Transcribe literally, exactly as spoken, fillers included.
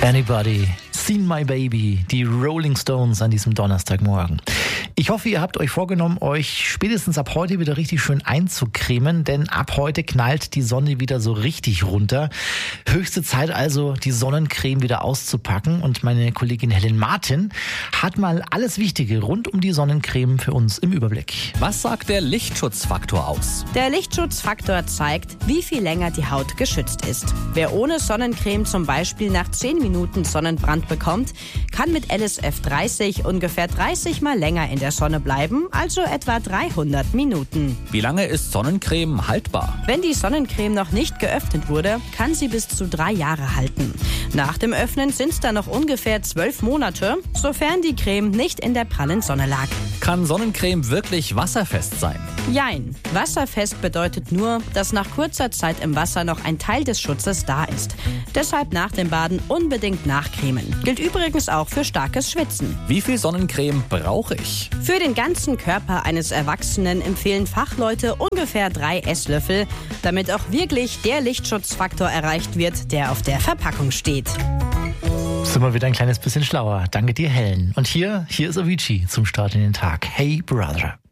Anybody Seen My Baby, die Rolling Stones an diesem Donnerstagmorgen. Ich hoffe, ihr habt euch vorgenommen, euch spätestens ab heute wieder richtig schön einzucremen, denn ab heute knallt die Sonne wieder so richtig runter. Höchste Zeit also, die Sonnencreme wieder auszupacken, und meine Kollegin Helen Martin hat mal alles Wichtige rund um die Sonnencreme für uns im Überblick. Was sagt der Lichtschutzfaktor aus? Der Lichtschutzfaktor zeigt, wie viel länger die Haut geschützt ist. Wer ohne Sonnencreme zum Beispiel nach zehn Minuten Sonnenbrand bekommt, kann mit L S F dreißig ungefähr dreißig Mal länger in der Sonne bleiben, also etwa dreihundert Minuten. Wie lange ist Sonnencreme haltbar? Wenn die Sonnencreme noch nicht geöffnet wurde, kann sie bis zu drei Jahre halten. Nach dem Öffnen sind es dann noch ungefähr zwölf Monate, sofern die Creme nicht in der prallen Sonne lag. Kann Sonnencreme wirklich wasserfest sein? Jein. Wasserfest bedeutet nur, dass nach kurzer Zeit im Wasser noch ein Teil des Schutzes da ist. Deshalb nach dem Baden unbedingt nachcremen. Gilt übrigens auch für starkes Schwitzen. Wie viel Sonnencreme brauche ich? Für den ganzen Körper eines Erwachsenen empfehlen Fachleute ungefähr drei Esslöffel, damit auch wirklich der Lichtschutzfaktor erreicht wird, der auf der Verpackung steht. Sind wir wieder ein kleines bisschen schlauer. Danke dir, Helen. Und hier, hier ist Avicii zum Start in den Tag. Hey Brother.